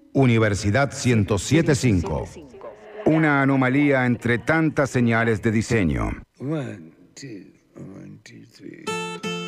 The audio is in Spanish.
Universidad 107.5. Una anomalía entre tantas señales de diseño. 1, 2, 1, 2, 3.